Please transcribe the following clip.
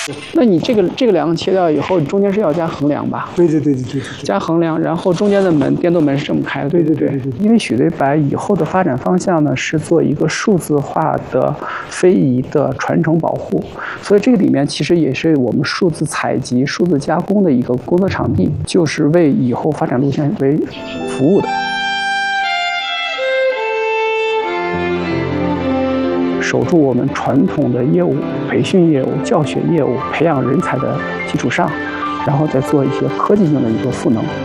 那你这个梁切掉以后，你中间是要加横梁吧？ 对。 加横梁，然后中间的门，电动门是这么开的。 对。 因为许堆白以后的发展方向呢，是做一个数字化的非遗的传承保护，所以这个里面其实也是我们数字采集、数字加工的一个工作场地，就是为以后发展路线为服务的。守住我们传统的业务、培训业务、教学业务、培养人才的基础上，然后再做一些科技性的一个赋能。